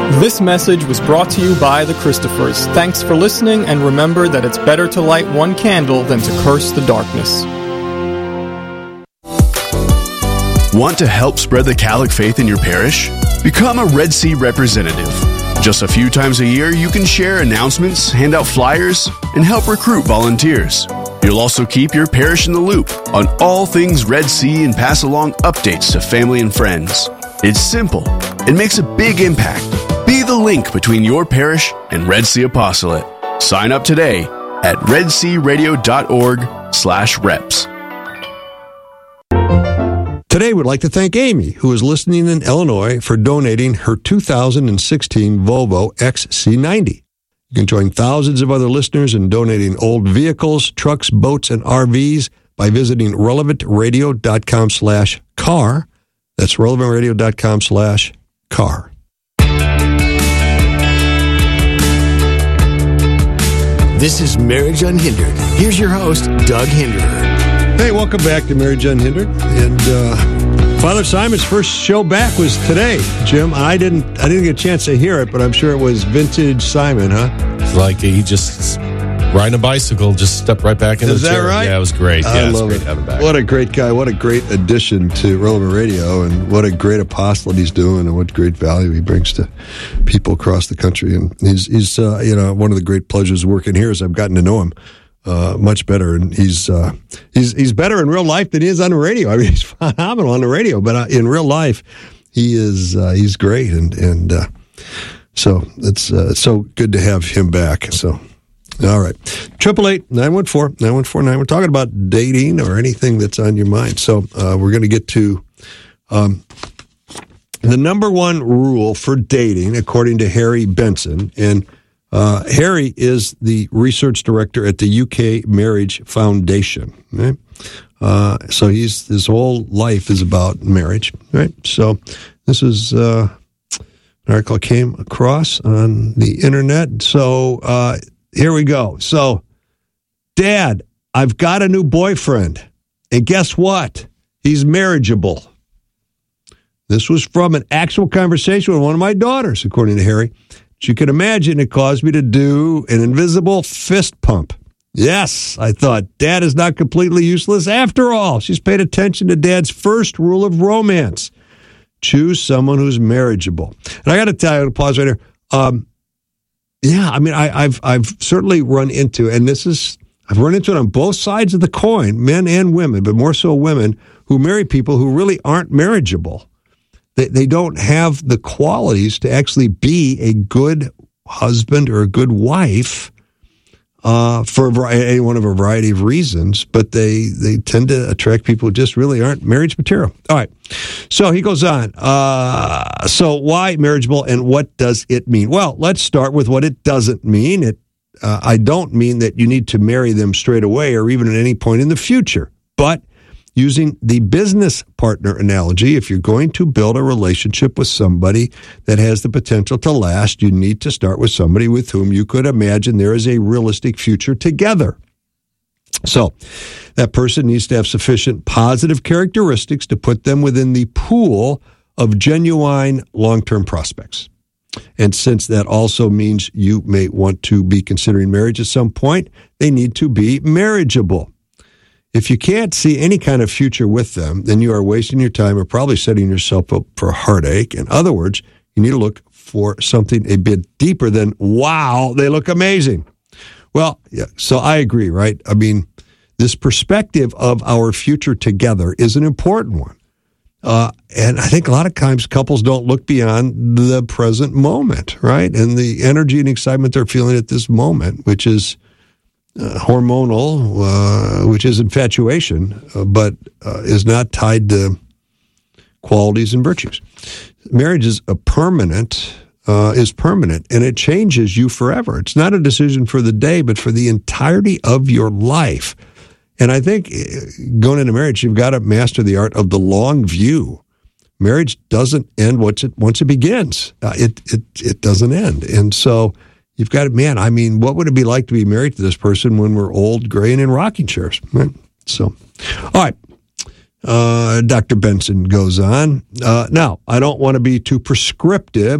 This message was brought to you by the Christophers. Thanks for listening, and remember that it's better to light one candle than to curse the darkness. Want to help spread the Catholic faith in your parish? Become a Red Sea representative. Just a few times a year, you can share announcements, hand out flyers, and help recruit volunteers. You'll also keep your parish in the loop on all things Red Sea and pass along updates to family and friends. It's simple. It makes a big impact. Be the link between your parish and Red Sea Apostolate. Sign up today at redsearadio.org/reps. Today, we'd like to thank Amy, who is listening in Illinois, for donating her 2016 Volvo XC90. You can join thousands of other listeners in donating old vehicles, trucks, boats, and RVs by visiting relevantradio.com/car. That's relevantradio.com/car. This is Marriage Unhindered. Here's your host, Doug Hinderer. Hey, welcome back to Marriage Unhindered. And Father Simon's first show back was today, Jim. I didn't get a chance to hear it, but I'm sure it was vintage Simon, huh? Like he just riding a bicycle, just stepped right back in the chair. Is that right? Yeah, it was great. I Yeah, love it's great it. to have him back. What a great guy. What a great addition to Relevant Radio, and what a great apostolate he's doing, and what great value he brings to people across the country. And he's one of the great pleasures of working here is I've gotten to know him much better, and he's better in real life than he is on the radio. I mean, he's phenomenal on the radio, but in real life, he's great, and so it's so good to have him back. So. All right. 888-914-9149. We're talking about dating or anything that's on your mind. So we're going to get to the number one rule for dating, according to Harry Benson. And Harry is the research director at the UK Marriage Foundation. Right? So his whole life is about marriage. Right? So this is an article I came across on the internet. So here we go. So, Dad, I've got a new boyfriend. And guess what? He's marriageable. This was from an actual conversation with one of my daughters, according to Harry. As you can imagine, it caused me to do an invisible fist pump. Yes, I thought, Dad is not completely useless after all. She's paid attention to Dad's first rule of romance. Choose someone who's marriageable. And I got to tell you, pause right here. Yeah, I mean, I've certainly run into, and I've run into it on both sides of the coin, men and women, but more so women who marry people who really aren't marriageable. They don't have the qualities to actually be a good husband or a good wife for one of a variety of reasons, but they tend to attract people who just really aren't marriage material. All right. So he goes on. So why marriageable and what does it mean? Well, let's start with what it doesn't mean. I don't mean that you need to marry them straight away or even at any point in the future. But using the business partner analogy, if you're going to build a relationship with somebody that has the potential to last, you need to start with somebody with whom you could imagine there is a realistic future together. So that person needs to have sufficient positive characteristics to put them within the pool of genuine long-term prospects. And since that also means you may want to be considering marriage at some point, they need to be marriageable. If you can't see any kind of future with them, then you are wasting your time or probably setting yourself up for heartache. In other words, you need to look for something a bit deeper than, wow, they look amazing. Well, yeah, so I agree, right? I mean, this perspective of our future together is an important one. And I think a lot of times couples don't look beyond the present moment, right? And the energy and excitement they're feeling at this moment, which is hormonal, which is infatuation, but is not tied to qualities and virtues. Marriage is permanent, and it changes you forever. It's not a decision for the day, but for the entirety of your life. And I think going into marriage, you've got to master the art of the long view. Marriage doesn't end once it begins. It doesn't end. And so you've got to, what would it be like to be married to this person when we're old, gray, and in rocking chairs? Right? So, all right. Dr. Benson goes on. Now, I don't want to be too prescriptive.